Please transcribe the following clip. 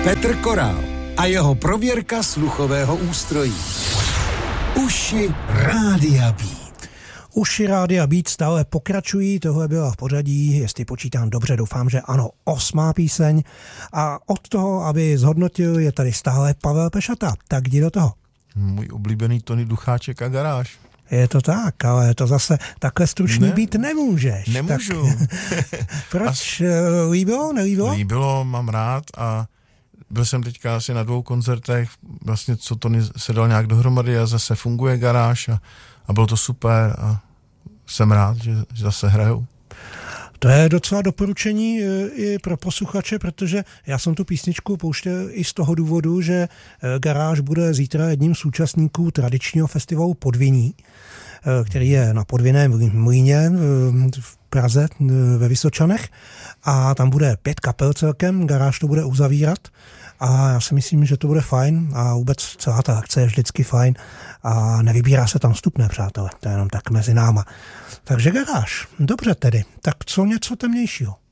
Petr Korál a jeho prověrka sluchového ústrojí. Uši Rádia Beat. Uši Rádia Beat stále pokračují, tohle byla v pořadí, jestli počítám dobře, doufám, že ano, 8. píseň. A od toho, aby zhodnotil, je tady stále Pavel Pešata. Tak jdi do toho. Můj oblíbený Tony Ducháček a Garáž. Je to tak, ale to zase takhle stručný být nemůžeš. Nemůžu. Tak, proč? Líbilo, nelíbilo? Líbilo, mám rád a byl jsem teďka asi na 2 koncertech, vlastně co Tony se dal nějak dohromady a zase funguje Garáž a bylo to super a jsem rád, že zase hrajou. To je docela doporučení i pro posluchače, protože já jsem tu písničku pouštěl i z toho důvodu, že Garáž bude zítra jedním z účastníků tradičního festivalu Podviní, který je na Podvinném mlýně v Praze ve Vysočanech a tam bude 5 kapel celkem, Garáž to bude uzavírat a já si myslím, že to bude fajn a vůbec celá ta akce je vždycky fajn a nevybírá se tam vstupné, přátelé, to je jenom tak mezi náma. Takže Garáž, dobře tedy, tak co něco temnějšího.